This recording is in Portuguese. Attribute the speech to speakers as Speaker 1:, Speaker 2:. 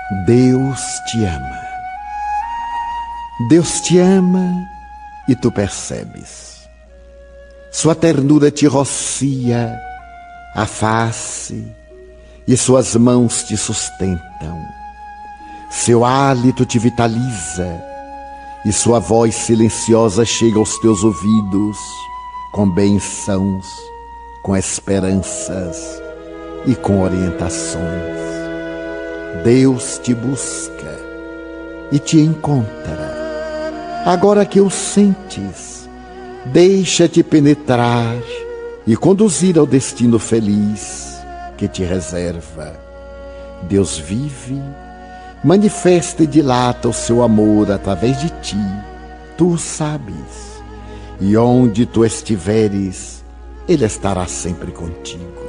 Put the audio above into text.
Speaker 1: Deus te ama. Deus te ama e tu percebes. Sua ternura te rocia a face e suas mãos te sustentam. Seu hálito te vitaliza e sua voz silenciosa chega aos teus ouvidos com bênçãos, com esperanças e com orientações. Deus te busca e te encontra. Agora que o sentes, deixa-te penetrar e conduzir ao destino feliz que te reserva. Deus vive, manifesta e dilata o seu amor através de ti, tu o sabes, e onde tu estiveres, Ele estará sempre contigo.